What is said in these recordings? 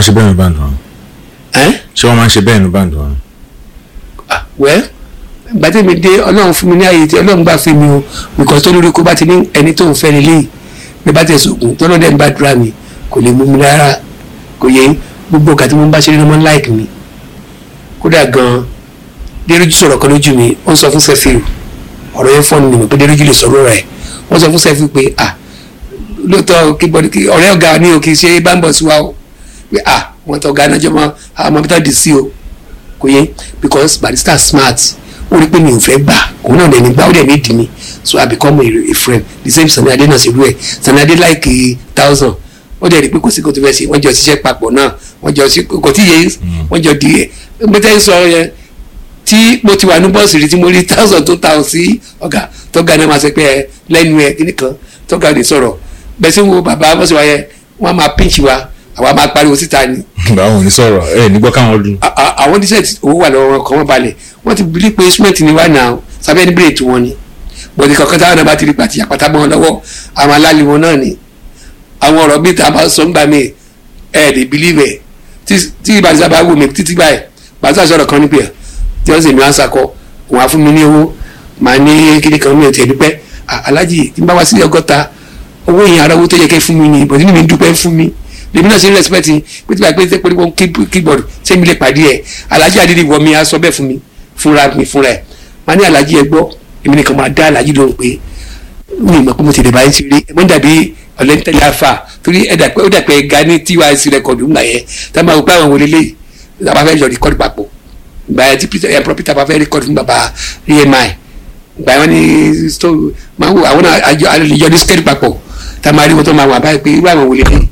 ṣe bẹ́ẹ̀ ní band wọn. ṣé wọ́n máa ń ṣe bẹ́ẹ̀ ní band wọn. well gbàtẹ́ mi dé ọlọ́run fún mi ní ààyè tí ọlọ́run gbà fún mi o nǹkan tó lórí kó bá ti ní ẹni tó ń fẹ́ lélẹ́yìí bí bá tẹ̀ sọ̀gùn tó lọ́dẹ̀ ń bá dúrà mi kò lè mú mi rárá kò yẹ gbogbo ọ̀gá tí mo bá ṣe ní ọmọ láìkì mi kódà gan-an Dérójú sọ̀rọ̀ kan lójú mi wọ́n sọ fún Sẹ́fíù ọ̀rọ̀ yẹn fọ́ọ̀nù mi pé Dérójú lè sọ̀rọ̀ rẹ̀ wọ́n sọ fún Sẹ́fíù pé lóòótọ́ ọ̀rẹ́ ọ̀gá ni o kì í ṣe bámbọ̀ sí wa o pé wọ́n tọ́ ọ̀gá náà jọ mọ́ àwọn ọmọ bí sí o kò yẹ because Barrister smart ó rí pé mi ò fẹ́ gbà òun náà dẹ̀ni gbà ó dẹ̀ ní ìdí mi so I become a friend the same Sani Ade náà ṣe rú ẹ̀ Sani Ade like 1000 ó dẹ̀ rí pé kò sí kò tó fẹ́ ṣe wọ́n jọ ṣiṣẹ́ papọ̀ náà wọ́n jọ sí kò tí yẹ wọ́n jọ di ẹ̀ gbẹ́tẹ́ sọ yẹn tí mo ti wà ní bọ́ọ̀sì rí tí mo rí 1000 tó ta ọ̀ sí ọ̀gá tọ́gà náà máa ṣe pé lẹ́nu ẹ̀ kíní kan tọ́gà lè sọ̀rọ̀ bẹ́ẹ̀ sí wo bàbá bọ́ọ̀sì wa yẹn wọ́n máa pinch wa àwa máa pariwo síta ni. báwo ni sọ̀rọ̀ nígbà káwọn dùn. àwọn díṣẹ́ owó wà lọ́wọ́ kan wọ́n balẹ̀ wọ́n ti bí pé cement ni wà náà sábẹ́ ní bírèètì wọn ni bọ̀dì kankan táwọn náà bá ti rí pàtì àpáta mọ́ wọn lọ́wọ́ àwọn aláàlì wọn náà ni àwọn ọ̀rọ̀ bíi tá a máa sọ ń gbà mí lè believe tí Barrister bá wù mí títí báyìí Barrister sọ̀rọ̀ kan níbi ẹ̀ tí wọ́n sì ní àṣà kọ òun á fún mi ní owó màá ní kíni kan mi ò tiẹ̀ dúpẹ́ aláàjì tí n bá wá sí ọgọ́ta owó yẹn ara owó tó yẹ kẹ́ fún mi ni bọ̀dì ní mi dúpẹ́ fún mi lèmi náà ṣe ń respect pé tí wàá pé pé wọ́n keyboard ṣé mi lè pàdé ẹ̀ aláàjì àdìrí wọ mi á sọ bẹ́ẹ̀ fún mi fúnra ẹ̀ màá ní aláàjì ẹ gbọ́ èmi nìkan máa dá aláàjì lóhùn pé mi mọ̀ pé mo ti lè báyìí ti rí ẹ̀mọ́ dàbí ọ̀lẹ́ntẹ́lẹ̀ afa torí ó dàpẹ́ ga ní TYC rẹ́kọ̀dù ńgbà yẹn tá a máa wò pé àwọn wọlé léyìí tá a bá fẹ́ yọ rẹ́kọ̀dù papọ̀ ìgbà yẹn tí Peter bá fẹ́ rẹ́kọ̀dù fún bàbá EMI ìgbà yẹn ní máa wò àwọn àlejò ní skẹ́ẹ̀dì papọ̀ tá a máa rí wọn tó máa wà báyìí pé irú àwọn wọlé léyìí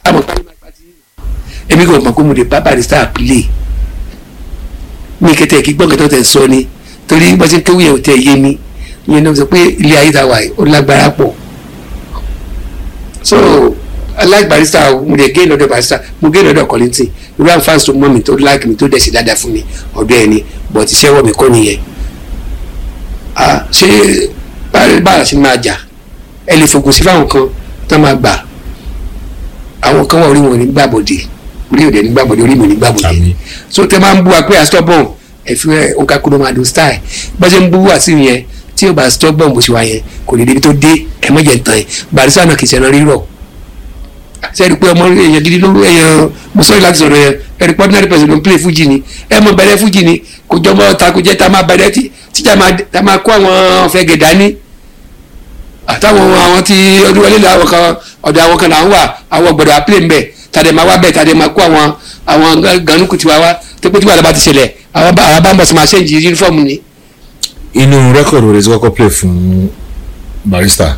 èmi kò mọ̀ pé mo lè bá Barrister play mi kẹtẹ kí gbọ́n kẹtọ́ tẹ̀ sọ ni torí bó ṣe ń kéwì yẹn ò tẹ̀ yé mi ìyẹn náà sọ pé ilé ayé ta wà ó lágbára pọ̀ so I like Barrister mo lè gé lọ́dọ̀ Barrister mo gé lọ́dọ̀ Kollington irú àwọn fans tó mọ̀ mi tó like mi tó dẹ̀ sí dáadáa fún mi ọ̀dọ̀ ẹni but iṣẹ́ wọ̀ mi kọ́ nìyẹn ṣé bára ṣe máa jà ẹ lè fògùn sí fáwọn kan tó máa gbà àwọn kan wà orí wọn ní gbàbọ̀dé orí òde ní gbàbọ̀dé orí mi ní gbàbọ̀dé so tẹ máa ń bú wa pé astọ́bọ̀n ẹ̀fí òǹkà kúrò máa do style bá ṣe ń bú wá sí yẹn tí ó bá astọ́bọ̀n bó ṣe wá yẹn kò ní débi tó dé ẹ̀mọ́jẹ̀ tán ẹ̀ Barrister náà kì í ṣe ẹran rírọ̀ sẹ́ni pé ọmọ èèyàn gidi ló èèyàn mo sọ́ọ́ láti sọ̀rọ̀ yẹn ẹ̀rí ordinary person ló ń play fújì ni ẹ̀ mọ̀ bẹ̀rẹ̀ fújì ni kò jọmọ́ ta kò jẹ́ ta máa bẹ̀rẹ̀ tíjà máa kó àwọn ọ̀fẹ́ gẹ̀dá ní àtàwọn àwọn tí ọdún wọlé làwọn kan ọ̀dọ̀ àwọn kan làwọn wà àwọn gbọ́dọ̀ àpilẹ̀ ń bẹ̀ tàdé máa wá bẹ̀ tàdé máa kó àwọn ganuku tiwa wá tó pé tí wàhálà bá ti ṣẹlẹ̀ àwọn bá ń bọ̀ sí máa ṣe ìjì yunifọ́ọ̀mù ni. inú rẹ́kọ̀dù rẹ̀ ti kọ́kọ́ play fún Barrister.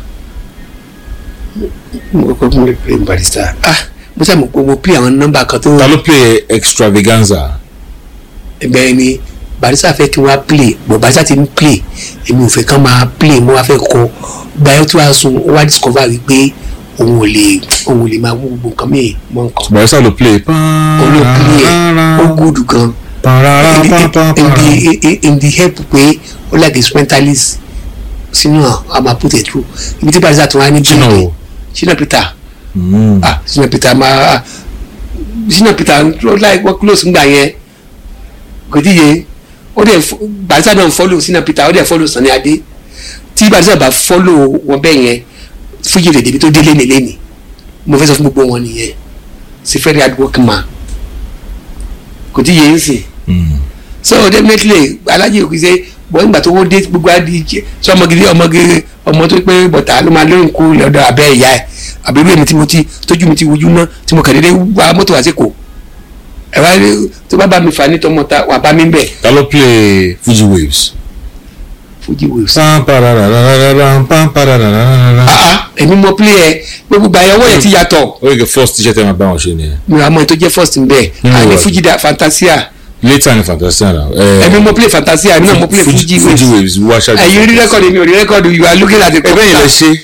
mo kọ́kọ́ play fún Barrister mo sàmù pé mo play àwọn nọ́mbà kan tó. ta ló play Extravaganza. ẹgbẹ́ mi Barrister fẹ́ kí wọ́n á play bọ̀ Barrister ti ń play èmi ò fẹ́ kán máa play mo wá fẹ́ kọ́ gbàyẹ́ tí wàá sun ó wá discover wípé òun ò lè máa wú gbogbo nǹkan mìíràn mọ́ nǹkan. Barrister ló play. òun ló play ó gúdù gan in the help pé ó like instrumentalist sínú àmà put it through ibi tí Barrister tó wá ní bíi Shina Peter Shina Peter ó like wọ́n close ńgbà yẹn kò díye ó dẹ̀ Barrister náà follow Shina Peter ó dẹ̀ follow Sani Ade tí Barrister bá follow wọn bẹ́ẹ̀ yẹn fújì lè débi tó dé léni mo fẹ́ sọ fún gbogbo wọn nìyẹn sí very hard work man kò tí yé ń sìn so definitely alájì òkú ṣe bọ́ nígbà tó wọ́n dé gbogbo adi sọ ọmọ tó pé bọ̀tà ló máa lóyún kú lọ́dọ̀ abẹ́ ìyá ẹ̀ àbẹ̀rù èmi tí mo ti tójú mi ti wojú ná tí mo kàdédé wá mọ́tò wá sí kò ẹ̀ wá tó bá mi fà ní tọmọta wà bá mi bẹ̀. ta ló play Fuji Waves. Fuji Waves. èmi mo play ẹ gbogbo gbàyẹ ọwọ́ yẹn ti yàtọ̀. ó yẹ kí first t-shirt ẹ máa bá wọn ṣe nìyẹn. mi àmọ́ ètò jẹ́ first nbẹ àní Fuji Fantasia. later ni Fantasia na. èmi mo play Fantasia èmi náà mo play Fuji Waves wá ṣáájú. ẹ̀yin rí rẹ́kọ̀dù mi ò rí rẹ́kọ̀dù you are looking at the cover. ẹgbẹ́ yẹn lè ṣe.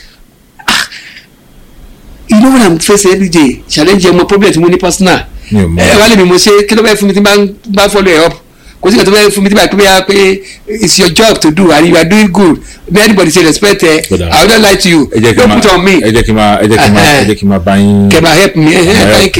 you know what I'm facing every day challenge ọmọ problem tí mo ní personal. wá lè mi mo ṣe kí ló bẹ́ẹ̀ fún mi tí bá follow ẹ̀ up kò sí ìgbà tó bẹ́ẹ̀ fún mi tí bá pé it's your job to do and you are doing good may anybody say respect I will not lie to you don't put on me. ẹ jẹ́ kí n máa bá yín. kẹ́ máa help me thank you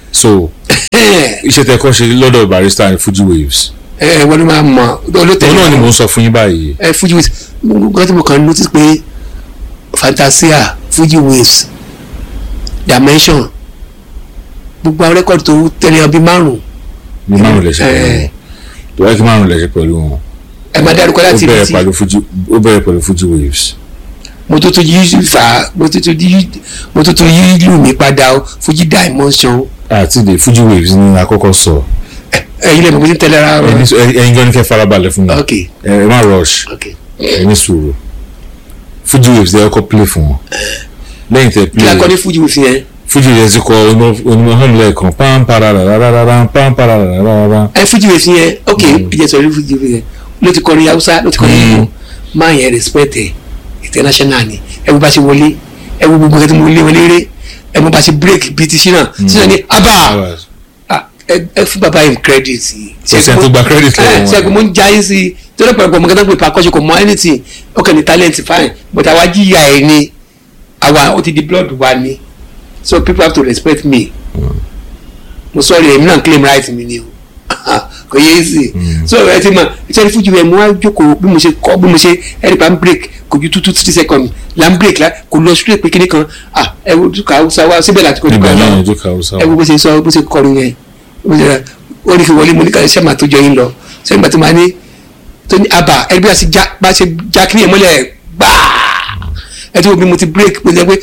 so iṣẹ́ tẹ́ kọ́ ṣe lọ́dọ̀ Barrister ní Fuji Waves. Wọ́n ní máa mọ olóòtú náà ni mò ń sọ fún yín báyìí. Fuji Waves gbọ́dọ̀ tí mo kàn notice pé Fantasia, Fuji Waves, Dimension, gbogbo àwọn rẹ́kọ̀dì tó tẹ̀lé ọbí márùn-ún. bí márùn lẹ ṣe pẹ̀lú wọn tó wáyé kí márùn lẹ ṣe pẹ̀lú wọn. ẹ máa dárúkọ láti ibi tí ó bẹ̀rẹ̀ pẹ̀lú Fuji Waves. mo tó yí fà mo tó yí lù mí padà o Fuji Dimension. àti the Fuji Waves ni àkọ́kọ́ sọ. ẹ̀yin lè mọ̀ bí n tẹ́lẹ̀ ra ọ. ẹ̀yin gan ni kẹ́ farabalẹ̀ fún mi. ẹ má rush. ẹ ní sùúrù. Fuji Waves lè kọ́ play fún wọn. lẹ́yìn tẹ́ play. kí la kọ́ ní Fuji Waves yẹn. Fuji Waves ti kọ onímọ̀ hàn lẹ́ẹ̀kan pampararararara pamparararara. Fuji Waves yẹn ok ìjẹ́ sọ̀rọ̀ Fuji Waves yẹn ló ti kọrin Hausa ló ti kọrin Igbo máa yẹn respect ẹ̀ international ni ẹ wo bá ṣe wọlé ẹ wo gbogbo ẹ tí mo lé wọlé rẹ ẹ mo bá ṣe break bíi ti ṣínà ṣínà ni abba ẹ fún bàbá yẹn credit. ṣe tó gba credit lọ́wọ́ wọn. ṣẹ́gun mo ń jayé sí i tó lè pẹ̀lú ọmọ kẹta pé percussion kò mọ anything ó kàn ní talent fine but àwa jíya ẹ̀ ni àwa ó ti di blood wa ni so people have to respect me. mo sorry èmi náà claim right mi ni o kò yé sí so ẹ ti mọ ìṣẹ́ni Fuji Waves mo wá jókòó bí mo ṣe kọ́ bí mo ṣe ẹ̀rí pa ń break kò ju 2-3 seconds la ń break la kò lọ straight pé kíní kan ẹ wo dúkà Hausa wa síbẹ̀ láti kọ́ dúkà náà ẹ wo bó ṣe sọ bó ṣe kọrin yẹn ó ní kí wọlé mo ní ká ṣe máa tó jọ yín lọ sẹ́yìn gbà tó máa ní tó ní abà ẹbí bá ṣe já kíní yẹn mọ́lẹ̀ gbáà ẹ tí wo bí mo ti break mo ti sọ pé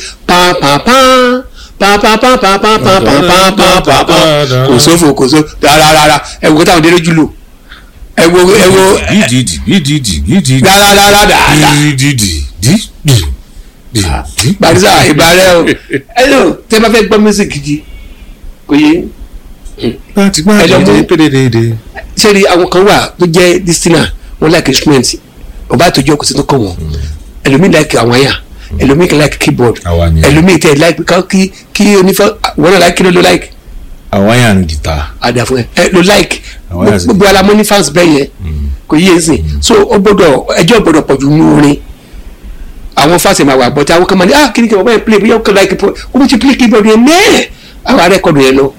kò sófò rárá ẹ wo kó táwọn délé jùlọ ẹ wo Barrister ìbàrẹ̀ o ẹ lò tẹ́ bá fẹ́ gbọ́ music gidi kò yé ṣé rí àwọn kan wà tó jẹ́ distina wọn like instrument ọba àtòjọ kò sí tó kọ wọn ẹlòmíì like àwọn àyà ẹlòmíì like keyboard ẹlòmíì tẹ like kí onífẹ wọn náà like kí ló ló like. àwọn àyà ń guitar. àdàfún ẹ ló like gbogbo alamọ ní fans bẹ́ẹ̀ yẹn kò yé ẹsìn so ó gbọ́dọ̀ ẹjọ́ gbọ́dọ̀ pọ̀jù ní orin àwọn fans ẹ̀ máa wà bọ́tí àwọn kan máa ní kí ni kí wọ́n bá yẹn play bí yẹn kọ́ like ó bó ti play keyboard yẹn mẹ́ẹ̀ àwọn arẹ́kọ̀dù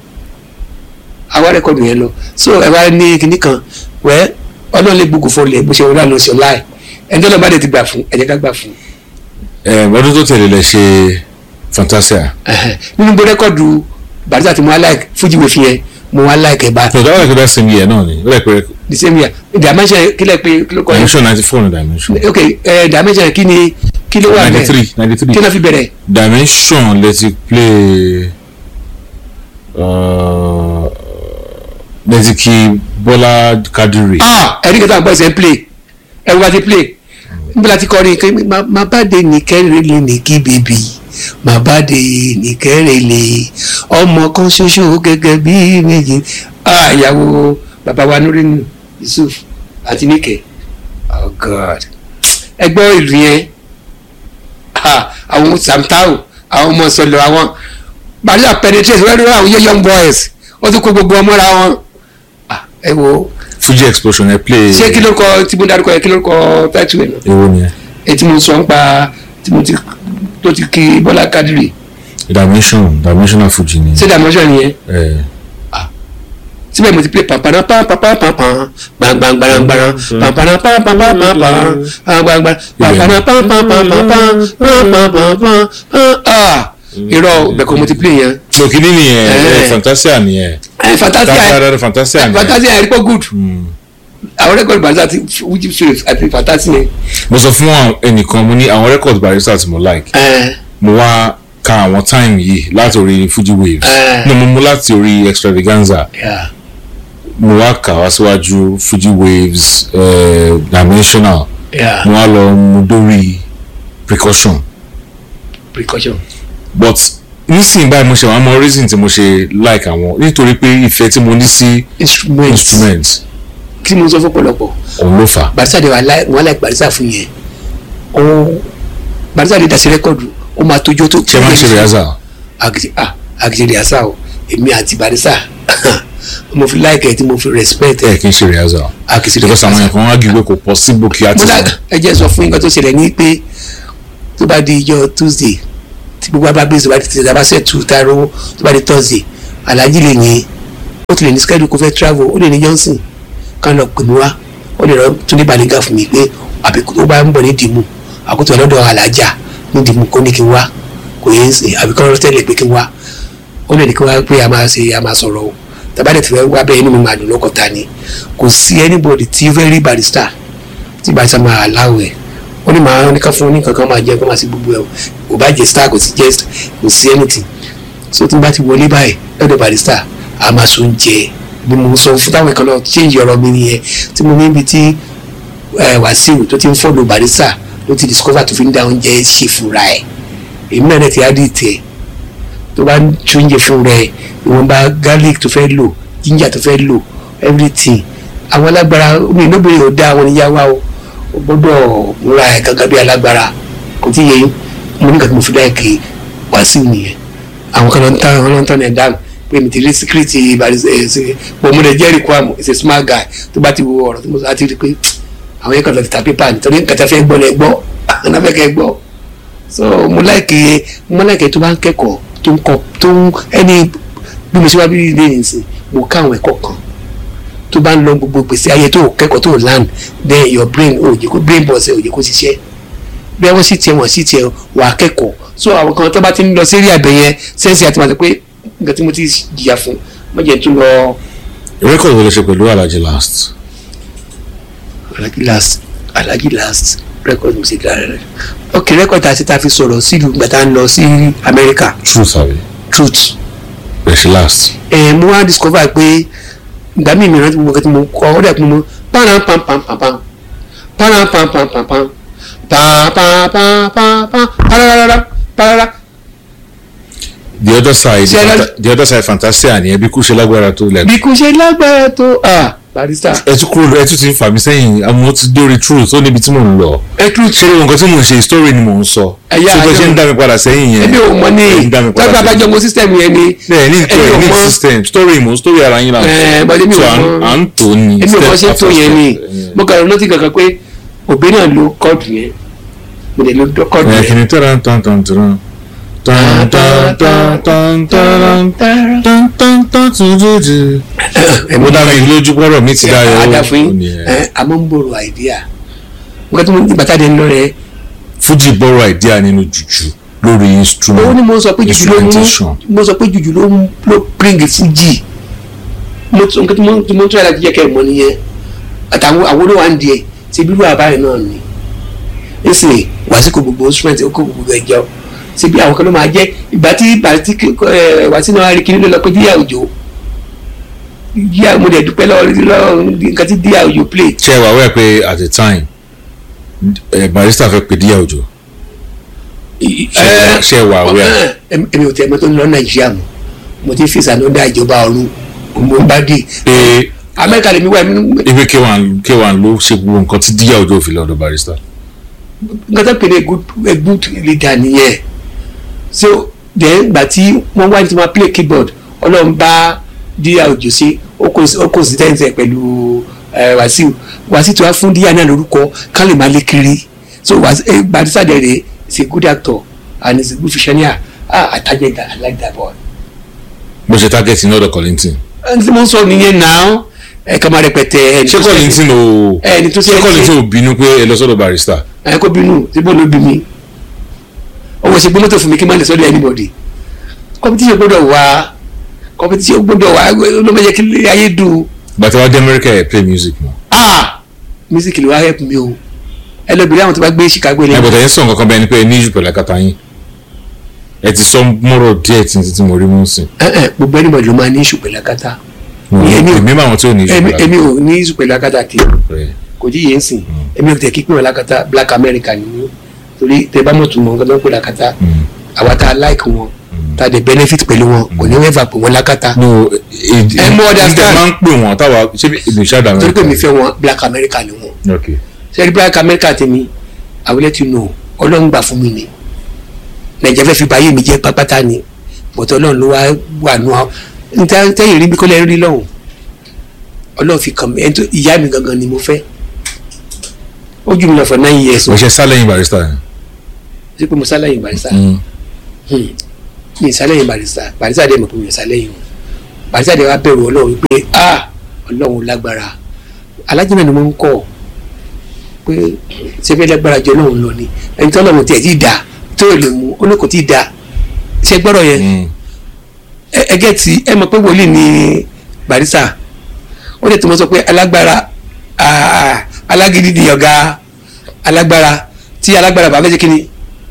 yẹn lọ so ẹ bá ní kinní kan wẹ́ ọlọ́run lè gbogbo fún ọ lẹ bó ṣe wọlé àná ṣe ọláì ẹni tó lọ bá dé ti gbà fún ẹ̀jẹ̀ ká gbà fún. ọdún tó tẹ̀lé lẹ ṣe Fantasia. nínú gbogbo rẹ́kọ̀dù Barrister tí mo wá like Fuji Waves yẹn mo wá like ẹ̀ bá. ọ̀dọ́ àwọn ẹ̀kọ́ bá same year náà ni ó lè pe. the same year Dimension kílẹ̀ pé kí ló kọ́ Dimension 94 ni Dimension. ok Dimension kí ló wà bẹ́ẹ̀ 93 kí ló fi bẹ̀rẹ̀. Dimension lè ti play lẹ́tìkì Bọ́lá Kadiri. ẹ̀rí kẹta àgbọ̀ ẹ̀sẹ̀ ń play ẹ̀rù bá ti play níbi láti kọrin kí má bá dé ní kẹ́rẹ́lẹ́ ní kí bèbí má bá dé ní kẹ́rẹ́lẹ́ ọmọ kan ṣoṣo gẹ́gẹ́ bí méjì ìyàwó bàbá wa Nurinu Yusuf àti Níkẹ́ oh God ẹ gbọ́ ìlú yẹn àwọn Samtao àwọn ọmọ sọlọ àwọn Barrister penetrate wẹ́rẹ́ àwọn young boys wọ́n tún kó gbogbo ọmọ ra wọn ẹ wo. Fuji Explosion ẹ play. ṣé kí ló kọ tí mo dárúkọ yẹ kí ló kọ táìtù ẹ náà. èwo ni ẹ. ẹ tí mo sọ ń pa tí mo ti tó ti kí Bọ́lá Kadiri. Dimensional Fuji ni. ṣé Dimension nìyẹn. síbẹ̀ mo ti play pampana pampana gbàngbàngbàngbàrán pampana pampana pampana pampana irọ́ bẹ̀kọ́ mo ti play yẹn. no kini ni yẹn Fantasia ni yẹn. Fantasia yẹn rí good. àwọn rẹ́kọ̀dì Barrister ti Fuji Waves àti Fantasia yẹn. mo sọ fún ẹnìkan mo ní àwọn rẹ́kọ̀dì Barrister tí mo like. mo wá ka àwọn time yìí láti orí Fuji Waves. mo mú láti orí Extravaganza. mo wá kà wá síwájú Fuji Waves Dimensional. mo wá lọ mú dórí Precaution. But nísìnyí báyìí mo ṣe àwọn ọmọ reason tí mo ṣe like àwọn nítorí pé ìfẹ́ tí mo ní sí instrument. kí mo sọ fún pọ̀lọpọ̀. òun ló fà. Barrister de wọn like Barrister fún yẹn Barrister de dasi rẹ́kọ̀dù ó máa tójó tó. ṣé máa ń ṣe rehearsal. àgìṣe rehearsal o èmi àti Barrister mo fi like ẹ tí mo fi respect ẹ. kì í ṣe rehearsal. because àwọn yẹn kan wá gbé kò possible kí á ti. ẹ jẹ́ sọ fún nǹkan tó ṣẹlẹ̀ ní pé tó bá di ijọ́ Tuesday tí gbogbo abá bẹ́sẹ̀ bá ti tẹ̀sẹ̀ abá ṣẹ̀ tù tá a rówó tó bá di Thursday Alhaji lè ní ó ti lè ní schedule kó fẹ́ travel ó lè ní Johnson kan lọ pè mí wá ó lè rọ Túndé Baliga fún mi pé àbí tó bá ń bọ̀ ní Dìmú àkótó ọlọ́dọ̀ Alhaja ní Dìmú kó ní kí n wá kò yé ń sìn àbí kọ́ ló tẹ́lẹ̀ pé kí n wá ó lè ní kí n wá pé a máa sọ̀rọ̀ o tàbádẹ̀ tí wọ́n wá bẹ́ẹ̀ inú mi máa dùn lọ́kọ̀ta ni kò sí anybody tí fẹ́ rí Barrister tí Barrister máa aláwẹ̀ ó ní máa ní ká fún ní kankan máa jẹ kó máa sí gbogbo ẹ̀ kò bá jẹ star kò sí jẹ kò sí anything so tí n bá ti wọlé báyìí lọ́dọ̀ Barrister a máa so ń jẹ bí mo sọ fún táwọn ìkànnì change ọ̀rọ̀ mi nìyẹn tí mo ní ibi tí Wàsíù tó ti ń follow Barrister ló ti discover tó fi ń dá oúnjẹ ṣe fúnra ẹ̀ èmi náà ti á dì tẹ̀ tó bá ń ṣe oúnjẹ fún rẹ̀ ìwọ̀nba garlic tó fẹ́ lò ginger tó fẹ́ lò everything àwọn alágbára mi lóbìnrin ò dá àwọn ìyá wa o gbọ́dọ̀ múra ẹ̀ gángan bí alágbára kò tí yẹ mo ní kàtí mo fi dá ẹ̀kẹ́ Wàsíù nìyẹn àwọn kan ló ń tán ẹ̀ dáhùn pé mi ti rí síkírìtì Barrister pọ̀ mo lè jẹ́rìí Kwame is a smart guy tó bá ti wo ọ̀rọ̀ tó mo sọ àti rí pé àwọn yẹn kan lọ ti ta pépà nítorí kàtà fẹ́ gbọ́ lẹ gbọ́ àwọn afẹ́kẹ́ gbọ́ so mo láìkẹ́ tó bá ń kẹ́kọ̀ọ́ tó ń ẹni bí mo ṣe wá bí ilé ìsìn mo ká àwọn ẹ̀kọ́ kan tó bá ń lọ gbogbo gbèsè ayé tó kẹ́kọ̀ọ́ tó land then your brain òye kó brain boss òye kó ṣiṣẹ́ bí wọ́n sì tiẹ̀ wọ́n sì tiẹ̀ wà kẹ́kọ̀ọ́ so àwọn kan tó bá ti ń lọ sí eré àbẹ̀ yẹn sẹ́ǹsì àti màtí pé nǹkan tí mo ti jìyà fún mọ̀jẹ̀ tó lọ. record wo lè ṣe pẹ̀lú Alhaji last record music rẹ ok record àti tá a fi sọ̀rọ̀ sílùú gbàtà ń lọ sí Amẹ́ríkà. truth. bẹ̀ṣẹ̀ last. mo wá discover pé ìgbà míì mìíràn tí mo kẹ́ tí mo kọ́ ọ́ dẹ̀ pé mo pam the other side Fantasia ni bí kú ṣe lágbára tó lẹ. bí kú ṣe lágbára tó Barrister. ẹ tún kúrò ẹ tún ti fà mí sẹ́yìn àmọ́ ti dórí truth ó níbi tí mò ń lọ. ṣé nǹkan tí mò ń ṣe story ni mò ń sọ. ṣé bó ṣe ń dá mi padà sẹ́yìn yẹn. ẹbí òun mọ ní tọ́gbà abájọ mo system yẹn ni. bẹ́ẹ̀ ní system story ara yín náà. bọ́dé mi ò mọ à ń tò ní. èmi ò mọ ṣe tó yẹn ni mo kàn ló ti kankan pé òbí náà lo kọ́ọ̀dù yẹn mo lè lo kọ́ọ̀dù yẹn. kìnìún tẹ̀rán tán mo dá mi lójú gbọ́dọ̀ mi ti dáyọ̀ ó àmọ́ ń bọ̀rọ̀ àìdíà nǹkan tí mo ní bàtà dé lọ rẹ. Fuji bọ̀rọ̀ àìdíà nínú jùjú lórí instrument. ó ní mo sọ pé jùjú ló bring Fuji nǹkan tí mo tún yàrá jíjẹ́ kẹ́ ẹ̀ mọ́ nìyẹn àtàwọn àwòrán wa ń di ẹ̀ ṣe bí wàá báyìí náà ni ẹ̀sìn Wàsíù gbogbo instrument ó kó gbogbo ẹ̀jọ́ ṣe bí àwọn kan ló máa jẹ́ ìgbà tí Wàsíù náà rí kiri ló lọ pé Díyà Òjó mo dẹ̀ dúpẹ́ lọ́wọ́ nǹkan tí Díyà Òjó play. ṣé ẹ wà wẹ́ pé at the time Barrister fẹ́ pe Díyà Òjó ṣé ẹ wà wẹ́. èmi ò tẹ́ mọ́tò ń lọ Nàìjíríà mọ́ mo ti fi ìsànúdà ìjọba ọ̀run mo bá dé. Amẹ́ríkà lèmi wá mi. ibi K1 ló ṣe gbogbo nǹkan tí Díyà Òjó fi lọ́dọ̀ Barrister. nǹkan tó pè ní a good leader nìyẹn so then gbà tí wọ́n wá ní tí wọ́n play keyboard Ọlọ́run bá Díyà Òjó sí ó kò sí tẹ́ǹtẹ̀ pẹ̀lú Wàsíù tó wá fún Díyà náà lórúkọ ká lè máa lé kiri so Barrister dẹ̀rẹ̀ is a good actor and is a good visionary I target that I like that boy. bó ṣe target ní ọ̀dọ̀ Kollington. ẹni tí mo ń sọ nìyẹn náà ẹ̀ka máa rẹpẹtẹ ẹni tó ṣe Kollington ò bínú pé ẹ lọ sọ́dọ̀ Barrister. ẹ kó bínú síbò ló bí mi ọwọ́ ṣe gbé mọ́tò fún mi kí n má lè sọ́dọ̀ anybody competition gbọ́dọ̀ wá ló máa jẹ́ kí ayé dùn. bàtà wá dé America ẹ play music mọ́. music ló wá help mi o ẹlẹ́bìrì àwọn tó bá gbé Chicago lẹ́yìn. bàtà yẹn sọ nǹkan kan bẹ́ẹ̀ ni pé ẹ ní ìjù pẹ̀lú akátá yín ẹ ti sọ mọ́rọ̀ díẹ̀ tí mo rí mú sí. gbogbo anybody ló máa ní ìṣù pẹ̀lú akátá. èmi máa wọn tí ò ní ìṣù pẹ̀lú akátá. èmi ò ní ìṣù pẹ̀lú akátá kì í kò jí yẹn sìn èmi ò tẹ̀ kí pín wọn lákàtà Black America nínú torí tẹ bá mọ̀ tún mọ̀ nǹkan tó ń pè lákàtà àwa tá a like wọn tá a dẹ̀ benefit pẹ̀lú wọn kò ní wẹ́fà pé wọ́n lákàtà. ẹ mọ ọdẹ stand máa ń pè wọn táwa ṣé ibi ìṣáàdà America. torí pé mi fẹ́ wọn Black America ni wọn. ṣé Black America tèmi I will let you know Ọlọ́run gbà fún mi ni Nàìjíríà fẹ́ fi báyé mi jẹ́ pápátá ni bọ̀tọ̀ Ọlọ́run ló wà nù ọ́ tẹ́yìn rí bí kọ́lẹ́ rí lọ́hùn Ọlọ́run fi kàn mí ìyá mi gangan ni mo fẹ́ ojú mi lọ for 9 years. o ṣe sálẹ̀yìn Barrister yẹn. ṣé pé mo sálẹ̀yìn Barrister. mi sálẹ̀yìn Barrister dẹ̀ mọ̀ pé mi sálẹ̀yìn o Barrister dẹ̀ wá bẹ̀rù Ọlọ́run wípé Ọlọ́run lágbára Alhaji náà ni wọ́n ń kọ́ pé ṣẹ́fẹ́ lágbára jọ Ọlọ́run lọ ni ẹni tí Ọlọ́run tiẹ̀ ti dà tó lè mú olóko ti dà ṣe gbọ́dọ̀ yẹn ẹgẹ́ tí ẹ mọ̀ pé wòlíì ni Barrister ó lè tó mọ́ sọ pé alágbára alágídí di ọ̀gá alágbára tí alágbára bá fẹ́ ṣe kíni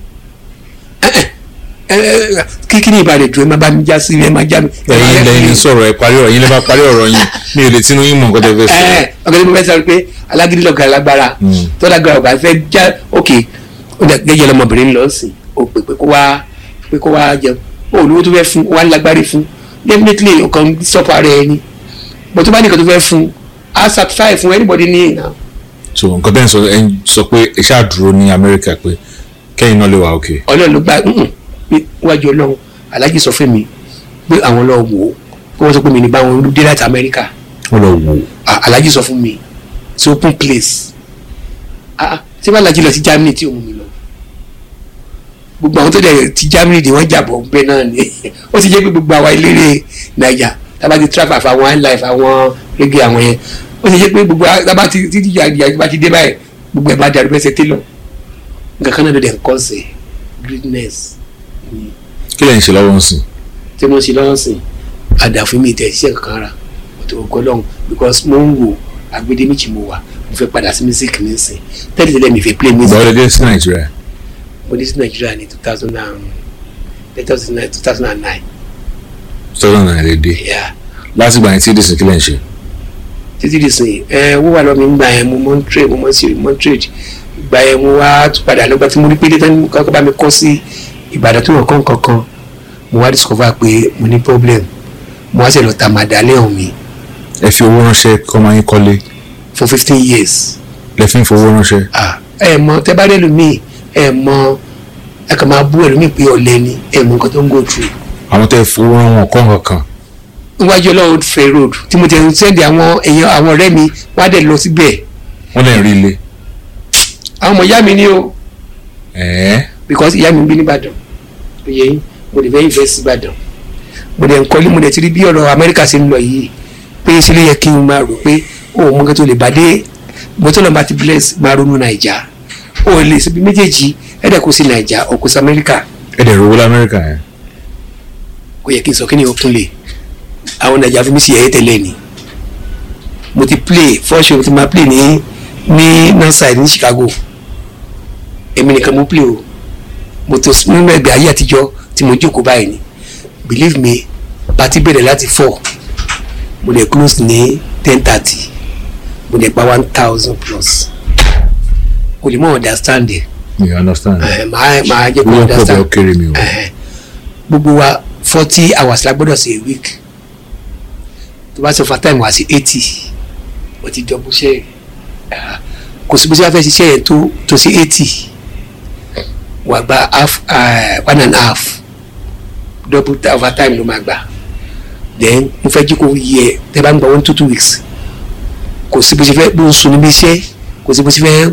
kíni ìbàdàn dùn ẹ má bá mi já sí ẹ má já mi. ẹ̀yin lẹ́yìn sọ̀rọ̀ ẹ parí ọ̀rọ̀ yín lè bá parí ọ̀rọ̀ yín mi ò lè tinú yín mọ̀ nǹkan tẹ́ fẹ́ sọ. ọ̀gá ni mo fẹ́ sọ pé alágídí lọ́gà alágbára tó lágbára ọ̀gá fẹ́ já òkè ó dẹ̀ gẹ́gẹ́ lọmọbìnrin lọ sí o pé kó wá jẹun ó olówó tó fẹ́ fún wa lágbárí fún definitely ọkàn sọ́pà rẹ̀ ni bó tó bá nìkan tó fẹ́ fún a satisfy fún anybody ní ìná. so nǹkan tẹ́ ń sọ pé ẹ ṣáà dúró ní Amẹ́ríkà pé kẹ́yìn náà lè wà òkè. Ọlọ́run ló gbà wájú Ọlọ́run Alhaji sọ fún mi pé àwọn lọ wò ó kí wọ́n sọ pé mi ní báwọn dé láti Amẹ́ríkà. wọ́n lọ wò ó. Alhaji sọ fún mi it's open place ṣé bá Alhaji lọ sí Germany tí òun mi lọ gbogbo àwọn tó dẹ̀ ti Germany dé wọ́n jàbọ̀ bẹ́ẹ̀ náà ni ó ti jẹ́ pé gbogbo àwa eléré Naija tábà ti travel àwọn wildlife àwọn reggae àwọn yẹn ó ti jẹ́ pé gbogbo tábà ti yàgbé bá ti dé báyìí gbogbo ẹ̀ bá dàrú bẹ́sẹ̀ télọ̀ nǹkan kan náà ló dẹ̀ ń kọ́ sí greatness. kí lẹ́yìn ṣe lọ́wọ́ ń sìn. tí mo ṣe lọ́wọ́ sìn àdàfún mi tẹ̀ ṣiṣẹ́ kankan ra ọ̀tọ̀ ògo Ọlọ́run because mo ń wo agbede méjì mo wà mo fẹ́ padà sí music ní sìn tẹ́lẹ̀ mi fẹ́ play music. bọ́ọ̀lù dé sí Nàìjíríà. mo dé sí Nàìjíríà ní 2009. 2009 lè dé. láti gbà yẹn tí dìsìn kí lẹ́yìn ṣe. títí dìsìn wúwà lọ́mí ń gbà yẹn mo mọ́ ń trade gbà yẹn mo wá tún padà lọ́gbà tí mo rí pé dé tán kọ́kọ́ bá mi kọ́ sí Ìbàdàn tó wọ́n kankan mo wá discover pé mo ní problem mo wá ṣe lọ ta màdálẹ́ mi. ẹ fi owó ránṣẹ́ kọ́ máa ń kọ́lé. for 15 years. lẹ fi ń fowó ránṣẹ́. ẹ mọ tẹ bá dé lómi ẹ mọ ẹ kàn máa bú ẹlòmíì pé ọ̀lẹ ni ẹ mọ nǹkan tó ń go through. àwọn tẹ fowó rán wọn kọ́ kankan. níwájú Ọlọ́run fẹ́ road tí mo ti ń sẹ́ndì àwọn èèyàn àwọn ọ̀rẹ́ mi wá dẹ̀ lọ síbẹ̀. wọ́n lè rí ilé. àwọn ọmọ ìyá mi ni o. because ìyá mi ń bí nìbàdàn oyè yín mo lè fẹ́ ìfẹ́ sí Ìbàdàn mo dẹ̀ ń kọ́lé mo dẹ̀ ti rí bí ọ̀rọ̀ Amẹ́ríkà ṣe ń lọ yìí pé sílé yẹ kí n máa rò pé ó mọ nǹkan tó lè bá dé bọ́tọ́lọ́ bá ti bless máa ronú Nàìjà ó lè síbi méjèèjì ẹ̀dẹ̀ kò sí Nàìjà ọkọ̀ sí Amẹ́ríkà. ẹ̀dẹ̀ rówó lamẹ́ríkà yẹn. kò yẹ kí n sọ kí ni o kún lè àwọn Nàìjà fún mi sí ẹ̀yẹ́ tẹ́lẹ̀ ni mo ti play first show ti máa play ní Northside ní Chicago èmi nìkan mo play o mo tó nínú ẹgbẹ́ ayé àtijọ́ tí mo jókòó báyìí ni believe me party bẹ̀rẹ̀ láti 4 mo lè close ní 10:30 mo lè pa 1000 plus kò lè mọ understand it. you understand. máa jẹ́ kó understand. wọ́n kọ́ bẹ́ẹ̀ kéré mi o. gbogbo wa 40 hours la gbọ́dọ̀ ṣe a week tó bá ṣe overtime wá sí 80 o ti dọ̀ bó ṣe kò sí bó ṣe wá fẹ́ ṣiṣẹ́ yẹn tó sí 80 wà gba half 1.5 double overtime ló máa gbà then mo fẹ́ jí kó yẹ tẹ́ bá ń gba 1 to 2 weeks kò sí bó ṣe fẹ́ bó sùn níbi iṣẹ́ kò sí bó ṣe fẹ́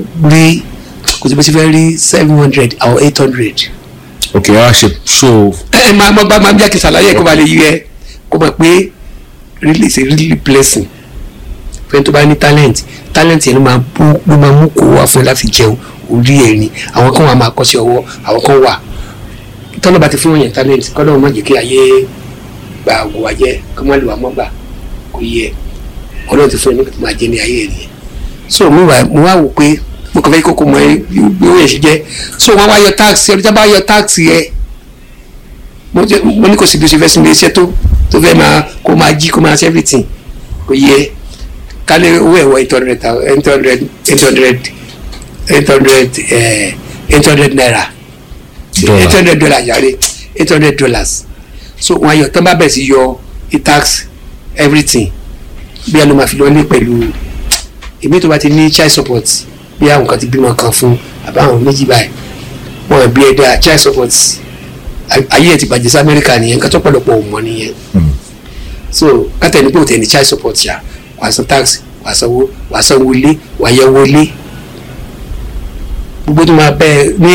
rí 700 or 800. ok wá ṣe show. máa jẹ́ kí sàlàyé kó ba lè yẹ kó mọ̀ pé really is a really blessing fẹ́ni tó bá ní talent yẹn ló máa mú kó wá fún ẹ láti jẹun orí ẹ̀ ni àwọn kan wà máa kọ́ sí ọwọ́ àwọn kan wà tọ́lọ́ bá ti fún yẹn talent kọ́lọ́ má jẹ́ kí ayé gba àgọ́ wa jẹ́ kó má lè wà mọ́gbà kò yẹ ọlọ́run ti fún ẹ nígbà tó máa jẹ́ ní ayé ẹ̀ nìyẹn so mo wá wò pé mo kàn fẹ́ kókó mọ ẹ bí ó yẹ ṣe jẹ́ so wọ́n wá yọ tax ẹ ọdún bá yọ tax yẹ mo ní kò sí bí o ṣe fẹ́ sinmi iṣẹ́ tó fẹ́ máa kó máa jí kó máa ṣe everything kò yẹ kálẹ̀ owó ẹ̀wọ̀ 800 naira $800 yàrá $800 so wọn ayọ̀ tán bá bẹ̀ sí yọ tax everything bí a ló máa fi lọ ní pẹ̀lú èmi tó bá ti ní child support bí àwọn kan ti bímọ kan fún àbáwọn méjì báyìí wọn bí ẹ̀dá child support ayé ẹ̀ ti bàjẹ́ sí Amẹ́ríkà nìyẹn nǹkan tó pọ̀lọpọ̀ ò mọ̀ nìyẹn so kátà ní pé òtẹ̀ ní child support ṣá wàá san tax wàá sanwó ilé wàá yẹ wọlé gbogbo tó máa bẹ́ẹ̀ ní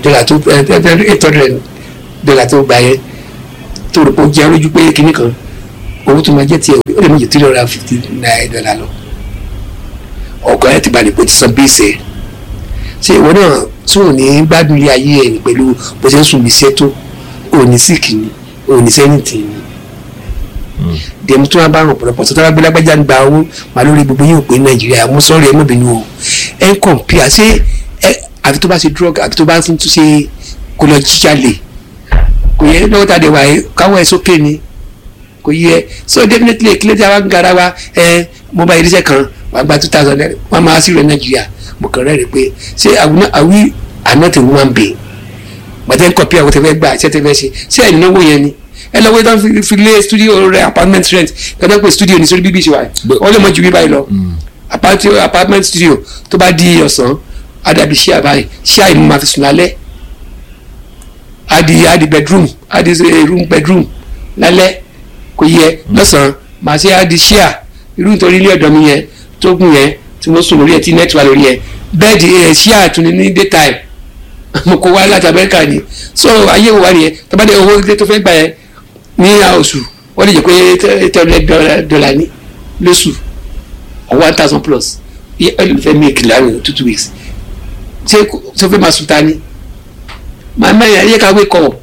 $800 tó gbà yẹn tó rò pé ó jẹ́ lójú pé kinní kan owó tó máa jẹ́ tiẹ̀ ó lè mú ju $350 lọ ọkọ̀ ẹ̀ ti balẹ̀ kó ti san bíìsì ṣé ìwọ náà tún ò ní gbádùn ilé ayé ẹ̀ pẹ̀lú bó ṣe ń sùn bíṣẹ́ tó ò ní síkì ni ò ní sẹ́yìntì ni dèmí tó wá bá ràn pọ̀lọpọ̀ tó tọ́lá gbé lágbájá ń gba owó wà lórí gbogbo yóò pé Nàìjíríà mo sọ́ọ̀rì ẹ̀ mọ́bìnrin o ẹ̀ ń kọ̀ǹpìà ṣé àfi tó bá ṣe drug àfi tó bá tún ṣe kó lọ jíjalè kò yẹ lọ́wọ́ tá a dẹ̀ wà káwọ́ ẹ̀ sókè ni kò yẹ so definitely kílẹ̀ tí a wá ń gara wa mo bá irinṣẹ́ kan wàá gba $2,000 wọ́n máa sí rẹ̀ Nàìjíríà mo kàn rẹ́ rẹ̀ pé ṣé àwí àná tẹ̀ wọ́n máa ń bè gbàtẹ́ ń kọ̀pì àwọn tẹ̀fẹ́ gbà ṣẹ́ tẹ̀fẹ́ ṣé ẹ̀ náwó yẹn ni ẹ lọ wé tán fi lé studio rẹ apartment rent kẹtọ́ pé studio ní sórí BBC wa wọ́n lè mọ ju bí báyìí lọ apartment studio tó bá di ọ̀sán àdàbí ṣíà báyìí ṣíà yìí mo máa fi sùn lálẹ́ àdì bedroom àdì bedroom lálẹ́ kò yẹ lọ́sàn-án màá ṣe àdì ṣíà irú nítorí ilé ọ̀dọ́ mi yẹn tó gùn yẹn tí mo sùn lórí ẹ̀ tí net wà lórí ẹ̀ bẹ́ẹ̀dì ṣíà tún ní daytime mo kó wá láti Amẹ́ríkà ni so ayé wo wá nìyẹn tó bá dé owó ilé tó fẹ́ gbà yẹn ní oṣù wọ́n lè jẹ́ pé $800 ní lóṣù or 1,000 plus fẹ́ make láàrin 2 weeks ṣé tó fẹ́ máa sùn ta ni màá mẹ́rin ayé ká wake up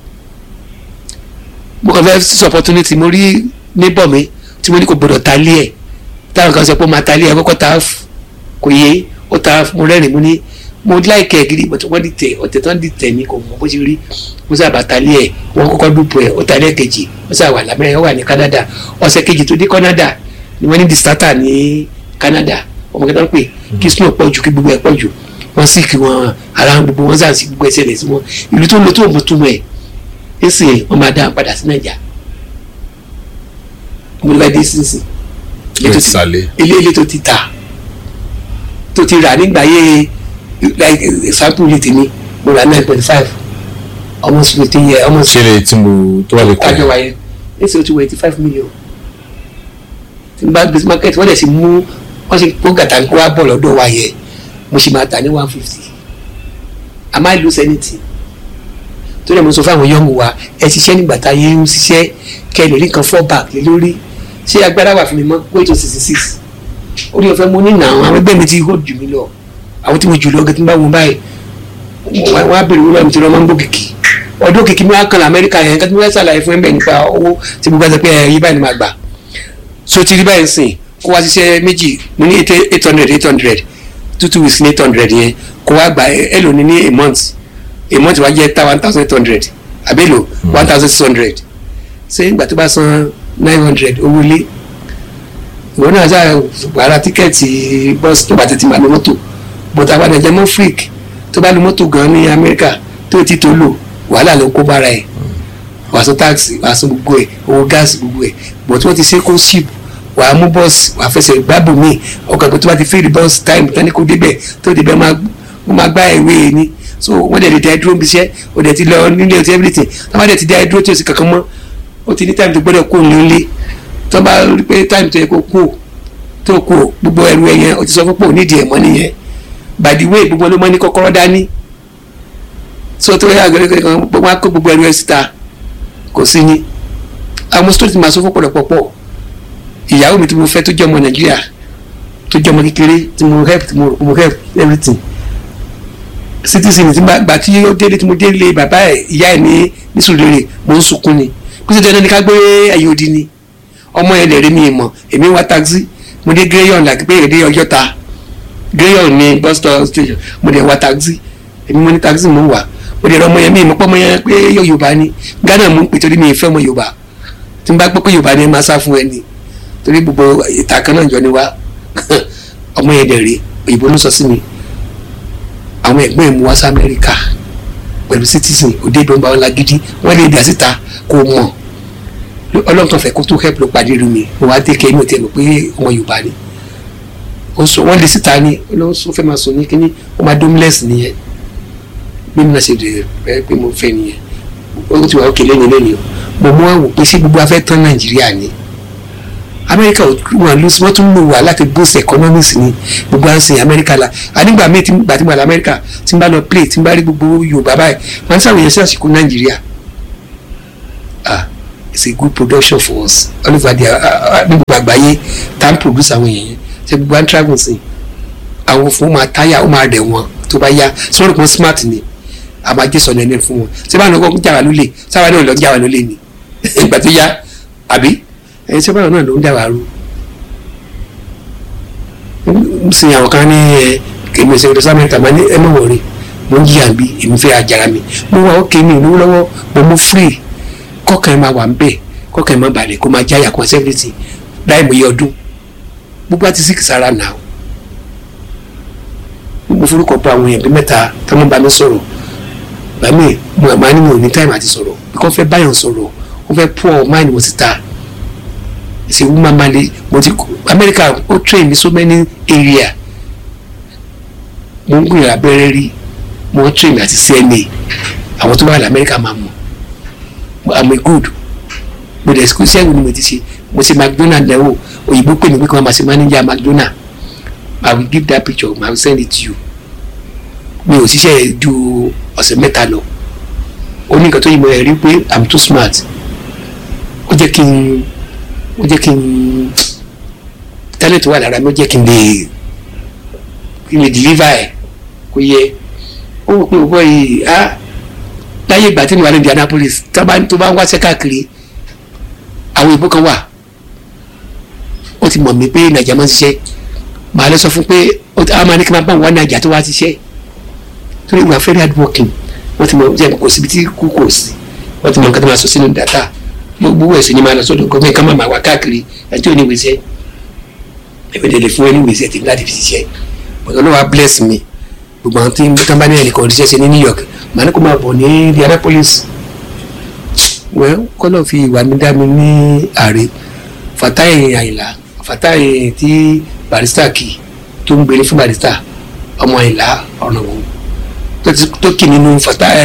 mo kàn fẹ́ six opportunity mo rí neighbor mi tí mo ní kò gbọdọ̀ ta lé ẹ̀ táwọn kan sọ pé ó máa ta lé ẹ̀ kọ́kọ́ ta kò yé ó ta mo rẹ́rìn mo ní mo láìkẹ́ gidi but wọ́n dìtẹ̀ ọ̀tẹ̀ tán dìtẹ̀ mi kò mọ̀ bó ṣe rí mo sábà talé ẹ̀ wọ́n kọ́kọ́ dúpọ̀ ẹ̀ ó talé kejì ó sábà wà lámẹ́rẹ́ ó wà ní Canada ọ̀sẹ̀ kejì tó dé Canada ni wọ́n ní di starter ní Canada ọmọ kẹta ń pè kí snow pọ̀ jù kí gbogbo ẹ̀ pọ̀ jù wọ́n sì kí wọn ara gbogbo wọn sáà sí gbogbo ẹsẹ̀ rẹ̀ sí wọn ìlú tó ń lo tó mọ̀ túmọ̀ ẹ̀ ẹ̀ sì wọ́n máa dá padà sí Nàìjà mo lọ dé sínsìn ilé tó ti ta tó ti rà nígbà yé like sample yìí tèmi mo ra 9.5 almost 15 years almost. ṣe lè tí mo tó wà lè kọ́ kájọ wáyé ẹsẹ̀ o ti wọ 85 million tí n bá gbèsè market wọ́n dẹ̀ sì mú wọ́n sì kó gàtà kó wá bọ̀ lọ́dọ̀ wa yẹ mo sì máa tà ní 150 I might lose anything tó dẹ̀ mo sọ fún àwọn yọ̀mù wa ẹ ṣiṣẹ́ nígbà tá a yẹ ń ṣiṣẹ́ kẹ́ ẹ lè rí nǹkan fall back lé lórí ṣé agbára wà fún mi mọ́ wait to 66 orí ọ̀fẹ́ mo ní nà àwọn ẹgbẹ́ mi ti hold jù mí lọ àwọn tí mo jù lọ gẹ́gẹ́ tí n bá wọn báyìí wọ́n á bèrè wọ́n ti lọ́ máa ń gbó kìkì ọdún kìkì mi á kan Amẹ́ríkà yẹn kí wọ́n ṣàlàyé fún ẹ̀mẹ́ nípa owó tí mo gbà sọ pé yí báyìí ni màá gbà so ti rí báyìí sìn kó wá ṣiṣẹ́ méjì mo ní 800 2 weeks ní 800 yẹn kó wá gbà èlò ní a month wá jẹ́ 1,800 àbẹ́lò 1,600 ṣé ìgbà tó bá san 900 owó ilé ìwọ náà ṣáà wàrà tíkẹ́ẹ̀tì bọ́ọ̀sì tó bá tètè máa lo mọ́tò but àwọn ẹ̀jẹ̀ mọ́ freak tó bá lo mọ́tò gan ní Amẹ́ríkà tó ti tó lò wàhálà ló kó bára ẹ̀ wàá san táàsì wàá san gbogbo ẹ̀ owó gáàsì gbogbo ẹ̀ but wọ́n ti ṣe kó ship wàá mú bọ́ọ̀sì wàá fẹsẹ̀ gbábò míì ọkọ̀ ìgbà tó bá ti fẹ́ẹ̀rì bọ́ọ̀sì time tán ní kó débẹ̀ tó débẹ̀ máa gbá ìwé ni so wọ́n dẹ̀ lè dá dúró bí iṣẹ́ ó dẹ̀ ti lọ nílé ọtí everything tó bá dẹ̀ ti dá dúró tí o sì kankan mọ́ ó ti ní time tó gbọ́dọ̀ kó nílé tó bá rí pé time tó yẹ kó kó gbogbo ẹrù ẹ̀yẹn ó ti sọ fún pò nídìí ẹ̀ mọ́ nìyẹn by the way gbogbo ló mọ ní kọ́kọ́rọ́ dání so tó yà gẹ́gẹ́ kan wọ́n á kó gbogbo ẹrù ẹ̀ síta kò sí ní àwọn sọ́ọ́ ti máa sọ fún pọ̀lọpọ̀ ìyàwó mi tí mo fẹ́ tó jẹ́ ọmọ Nàìjíríà tó jẹ́ ọmọ kékeré tí mo help everything citizen tí gbà tí ó délé tí mo délé bàbá ẹ̀ ìyá ẹ̀ ní sùúrù mo ń sunkún ni kó sì dandan ní ká gbé ẹ̀yìn odi ni ọmọ ẹ̀ lè rí mi mọ̀ èmi wá taxi mo dé Grayon like pé èdè Ọjọ́ta Grayon ní bus stop station mo dẹ̀ wá taxi èmi mo ní taxi mo wà mo dẹ̀ rọ ọmọ yẹn mi ìmọ̀ pọ́ ọmọ yẹn pé Yorùbá ni Ghana mo ń pè torí mi ìfẹ́ ọmọ Yorùbá tí n bá gbọ́ pé Yorùbá ni máa sá fún ẹni torí gbogbo ìta kan náà jọ ni wá ọmọ yẹn dẹ̀ rí òyìnbó ló sọ sí mi àwọn ẹ̀gbọ́n ẹ̀ mú wá sí Amẹ́ríkà pẹ̀lú citizen òde ìdánwò àwọn lagidi wọ́n lè dà síta kó mọ̀ Ọlọ́run tó fẹ́ kó tó help ló pàdé rí mi mo wá dé kẹ́ inú tẹ̀ mọ̀ pé ọmọ Yorùbá ni wọ́n lè síta ni Ọlọ́run fẹ́ máa sọ ní kíní ó máa domless nìyẹn bí mi náà ṣe dè rẹ pé mo fẹ́ nìyẹn ó ti wà ókè lẹ́yìn mo mú àwọn pé ṣé gbogbo afẹ́ tán Nàìjíríà ni Amẹ́ríkà wọ́n tún lò wá láti boost economics ni gbogbo à ń sin Amẹ́ríkà la ànígbà míì gbà tí mo lọ Amẹ́ríkà tí n bá lọ play tí n bá rí gbogbo Yorùbá báyìí wọ́n ń sàròyìn sí àsìkò Nàìjíríà it's a good production for us all over there gbogbo àgbáyé tá n produce àwọn èèyàn ṣe gbogbo and travel sí àwọn fún máa táyà ó máa rẹ̀ wọ́n tó bá yá sọ́dọ̀ kan smart ni a máa jẹ́ sọ̀nà ẹni fún wọn ṣé báwọn ọkọ̀ ń jà wá lólè sábà náà lọ ń jà wá lólè ni ìgbà tó yá àbí ẹni ṣé báwọn náà ló ń jà wá rú sin àwọn kan ní èmi ìṣègùn sámẹ́ntà máa ní ẹ mọ̀ wọ̀rí mo ń jìyà bí èmi fẹ́ àjàrà mi mo wà ókè mi ìlú lọ́wọ́ mo mú free kọ́kàn ẹ̀ máa wà ń bẹ̀ kọ́kàn ẹ̀ máa balẹ̀ kó máa jáyà kó máa sẹ́fìtì láì mọ̀ iye ọdún gbogbo àti síkì sára nà ó mo forúkọ bọ àwọn èèyàn bí mẹ́ta tó mọ́ bá mi sọ̀rọ̀ bàmí mo àmà ní mi ò ní táìmù àti sọ̀rọ̀ bíkọ́ fẹ́ báyọ̀ sọ̀rọ̀ ó fẹ́ pour mind mo sì ta ṣe wú máa ma le mo ti America ó train me so many area mo ń gbìyànjú abẹ́rẹ́ rí mo ń train àti CNA àwọn tó wà ní America máa mọ̀ I'm a good mo dẹ̀ school sẹ́wọ̀n ni mo ti ṣe mo ṣe McDonald lẹ́wọ̀ òyìnbó pè mí pé kí wọ́n máa ṣe manager McDonald I will give that picture I will send it to you mi ò ṣiṣẹ́ ju ọ̀sẹ̀ mẹ́ta lọ ó ní nǹkan tó yẹ mo rí pé I'm too smart ó jẹ́ kí n talent wà lára mi ó jẹ́ kí n lè deliver ẹ̀ kó yẹ ó wò pé òbọ̀ yìí láyé ìgbà tí mo wà ní Indianapolis tó bá ń wáṣẹ́ káàkiri àwọn ìbò kan wà ó ti mọ̀ mí pé nàìjíríà máa ń ṣiṣẹ́ màá lọ sọ fún pé a máa ní kí n máa bá wọn nàìjíríà tó wá ṣiṣẹ́ torí we are very hard working wọ́n ti mọ̀ jẹ́ kò síbi tí kú kò sí wọ́n ti mọ̀ nǹkan tó máa sọ sínú data gbogbo ẹ̀sìn ni máa lọ sọ́dọ̀ gọ́ọ̀mẹ̀ ká máa wá káàkiri ẹjọ́ oníwèsẹ́ ẹ̀fẹ̀dẹ̀ lè fún oníwèsẹ́ tí láti fi ṣiṣẹ́ but Ọlọ́run bless me gbogbo àwọn tí wọ́n bá ní ẹnìkan ríṣẹ́ ṣe ní New York màá ní kó máa bọ̀ ní Indianapolis well kọ́lọ̀ fi ìwà mi dá mi ní ààrẹ Fatai Àyìnlá Fatai tí Barrister kì tó ń gbélé fún Barrister ọmọ Àyìnlá ọ̀nà wọn tó kì nínú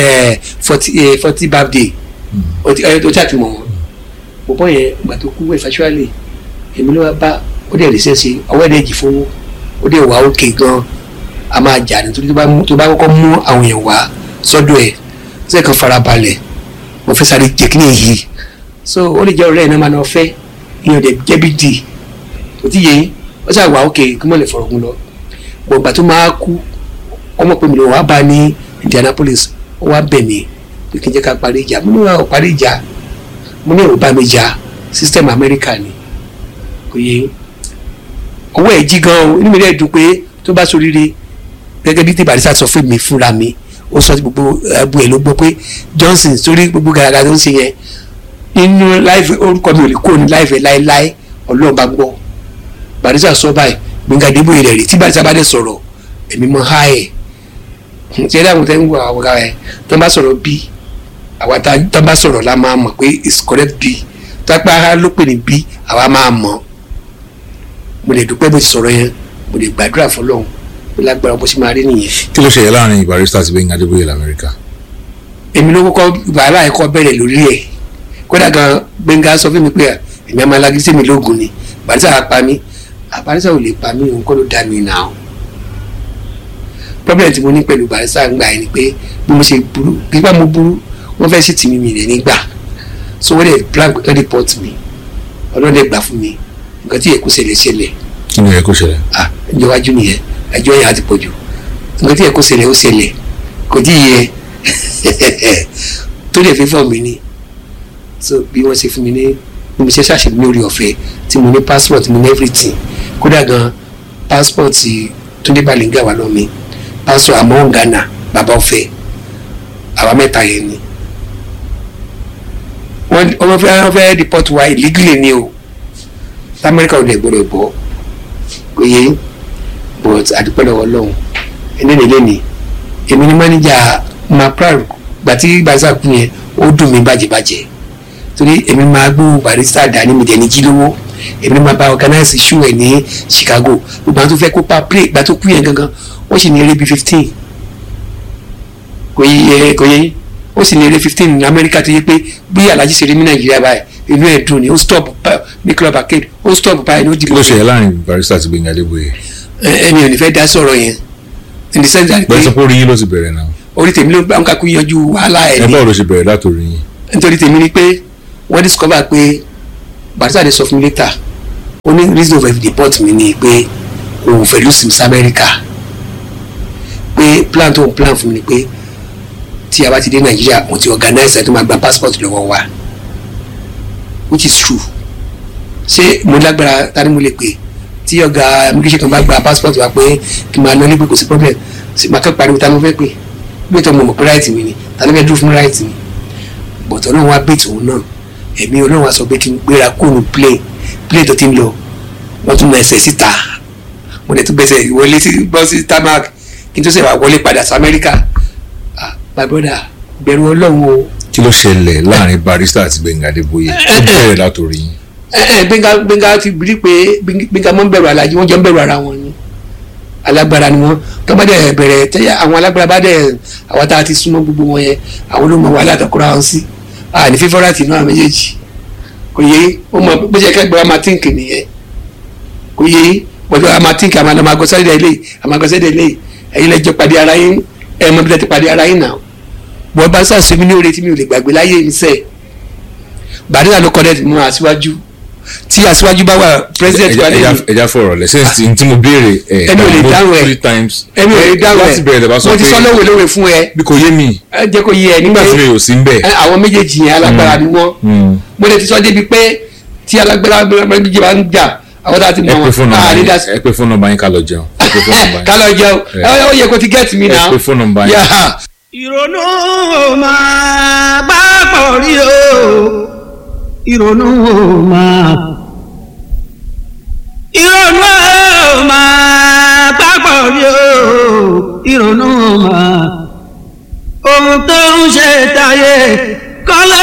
40 birthday ó ti àtìmọ̀ wọn bọ̀bọ̀ yẹn ìgbà tó kú ẹ̀fàṣúálì èmi ló wá bá ó dẹ̀ rí sẹ́sì ọwọ́ ẹ̀dẹ̀ jì fún ó dẹ̀ wà ókè gan a máa jà nítorí tó bá kọ́kọ́ mú àwọn èèyàn wá sọ́dọ̀ ẹ̀ ṣe kàn farabalẹ̀ wọ́n fẹ́ sáré jẹ́ kí ni èyí so ó lè jẹ́ ọ̀rẹ́ ẹ̀ náà máa lọ fẹ́ ìyẹn dẹ̀ jẹ́ big deal kò tí yẹ ó ṣáà wà ókè kí wọ́n lè fọ̀rọ̀ gun lọ bọ̀gbà tó máa kú ọmọ pé mi lè wá bá ní Indianapolis ó wá bẹ̀ mí pé kí n jẹ́ ká parí ìjà mo ní wà ó parí ìjà mo ní ìrọ̀bá mi jà system America ni kò yẹ owó ẹ̀ jí gan o inú mi lè dùn pé tó bá soríire gẹ́gẹ́ bí tí Barrister sọ fún mi fúnra mi ó sọ gbogbo ẹbú ẹ̀ ló gbọ́ pé Johnson sórí gbogbo gàràgà tó ń ṣe yẹn inú láìfẹ́ orúkọ mi ò lè kó ní láìfẹ́ láéláé Ọlọ́run bá gbọ́ Barrister sọ báyìí Gbénga Adébóyè rẹ̀ rí tí Barrister bá dẹ̀ sọ̀rọ̀ èmi mọ ha ẹ̀ ṣe dáhùn tẹ́ ń wọ àwọn ọ̀gá ẹ̀ tó bá sọ̀rọ̀ bí àwa tó bá sọ̀rọ̀ la máa mọ̀ pé it's correct bí tápá ara ló pè ní bí àwa máa mọ̀ mo lè dúpẹ́ bó ti sọ̀rọ̀ yẹn mo lè gbàdúrà fọlọ́run mo lágbára bó ṣe máa rí nìyẹn. kí ló ṣẹlẹ̀ láàrin Barrister àti Gbénga Adébóyè lamẹ́ríkà. èmi ló kọ́kọ́ wàhálà ẹ̀kọ́ bẹ̀rẹ̀ lórí ẹ̀ kódà gan Gbénga sọ fún mi pé èmi àmọ́ alágídí sẹ́mi lóògùn ni Barrister á pa mí Barrister ò lè pa mí òun kọ́ ló dá mi nà ó. problem tí mo ní pẹ̀lú Barrister ń gbà yẹn ni pé bí mo ṣe burú gbígbà mo burú wọ́n fẹ́ sí tìmí mi rẹ̀ nígbà so wọ́n dẹ̀ plan wọ́n dẹ̀ port mi ọlọ́dẹ̀ gbà fún mi nǹkan tí yẹ kó ṣẹlẹ̀. kí ni yẹ kó ṣẹlẹ̀. ìjọwájú nìyẹn ẹjọ́ yẹn á ti pọ̀jù nǹkan tí yẹ kó ṣẹlẹ̀ ó ṣẹlẹ̀ kò tí yẹ tó dẹ̀ fi fọ́ mi ni so bí wọ́n ṣe fún mi ní bí mo ṣe ṣàṣẹ ní orí ọ̀fẹ́ tí mo ní passport mo ní everything kódà gan passport Túndé Bàlíngà wà lọ́mi passport àmọ́ Ghana bàbá ọ̀fẹ́ àwa mẹ́ta yẹn ni wọ́n fẹ́ deport wa illegally ni o Amẹ́ríkà ò lè gbọ́dọ̀ bọ́ kò yẹ but àdúpẹ́ lọ́wọ́ Ọlọ́run ẹni nílé ni èmi ni manager máa proud gbàtí Barrister kú yẹn ó dùn mí bàjẹ́bàjẹ́ torí èmi máa gbó Barrister dání mi dẹni jí lówó èmi máa bá organize show ẹ̀ ní Chicago gbogbo àwọn tó fẹ́ kópa play ìgbà tó kú yẹn gangan wọ́n sì ní eré bíi 15 kò yẹ ó sì ní eré 15 ní Amẹ́ríkà tó yẹ pé bí Alhaji ṣe rí ní Nàìjíríà báyìí inú ẹ̀ dùn ni ó stop ní club arcade ó stop báyìí ní ó dìbò. kí ló ṣe láàrin Barrister àti Gbénga Adébóyè. ẹni ò ní fẹ́ dá sọ̀rọ̀ yẹn in the sense that pé bẹ́ẹ̀ sọ pé orí yín ló ti bẹ̀rẹ̀ náà. orí tèmi ló ń kakú yanjú wàhálà ẹ̀ ní. ẹ báwo ló ṣe bẹ̀rẹ̀ látòrí yín. nítorí tèmi ni pé wọ́n discover pé Barrister dey sọ fún mi later ó ní reason of deport mi ni pé òun fẹ́ lù sí Amẹ́ríkà pé plan tó ń plan fún mi ni pé tí a bá ti dé Nàìjíríà mo ti organize ẹ̀ tó máa gba passport lọ́wọ́ wa which is true ṣé mo lágbára ta ni mo lè pè tí ọ̀gá immigration kan bá gba passport wa pé kí n máa lọ ní pé kò sí problem máa kẹ́ pariwo ta ni mo fẹ́ pè bí ètò ọmọ pé right mi ni ta ni fẹ́ dúró fún right mi but Ọlọ́run wa bèètò òun náà ẹ̀mí Ọlọ́run wa sọ pé kí n gbéra kóònù plane tó ti ń lọ wọ́n tún mọ ẹsẹ̀ síta mo dẹ̀ tún gbẹ́sẹ̀ wọlé sí bọ́ sí tarmac kí n tó ṣe wà wọlé padà sí Amẹ́ríkà my brother bẹ̀rù Ọlọ́run o. kí ló ṣẹlẹ̀ láàrin Barrister àti Gbẹ́ngà Adébóyè ó bẹ̀rẹ̀ látòrí yín. Gbẹ́ngà ti bìrì pé Gbẹ́ngà mọ́ ń bẹ̀rù Aláàjì wọ́n jọ ń bẹ̀rù ara wọn ni alágbára ni wọ́n tó bá dẹ̀ bẹ̀rẹ̀ tẹ́yà àwọn alágbára bá dẹ̀ àwọn tá a ti súnmọ́ gbogbo wọn yẹn àwọn ló mọ wàhálà àtọkùnrin àwọn sí ní fífọ́ràtì náà méjèèjì kò yé ó mọ bó ṣe kẹ́gbẹ́ amatíǹkì nìyẹn kò yé pọ̀jọ́ amatíǹkì àmàgọ́sẹ́dẹ̀ ilé ẹ̀yin lẹ́jọ́ pàdé ara yín mọ bí lẹ́ ti pàdé ara yín náà bọ́ bá sàṣẹ mi ní oore tí mi ò lè gbàgbé láyé mi sẹ́ẹ̀ Barrister ló kọ́dẹ̀ mú aṣíwájú tí aṣíwájú bá wà president wa lẹ́yìn. ẹja fọ̀rọ̀ lẹ́sẹ̀ tí mo béèrè ẹni ò lè dáhùn ẹ 3 times ẹni ò lè dáhùn ẹ láti bẹ̀rẹ̀ lẹ́bàá sọ pé mo ti sọ lówe fún ẹ. bí kò yé mi jẹ́ kó yé ẹ nígbà tí mi ò sí ń bẹ̀. àwọn méjèèjì yẹn alágbára ni wọ́n mo lè ti sọ débi pé tí alágbára méjèèjì bá ń jà àwọn tá a ti mọ wọn. ẹ pé fóònù nọ́mbà yín ká lọ jẹun. ká lọ jẹun ó yẹ kó ti get mi náà. ẹ pé fóònù nọ́mbà yín. ìrònú máa bá pọ̀ rí o ìrònú máa pápọ̀ rí o ìrònú máa ohun tó ń ṣe táyé kọ́lá.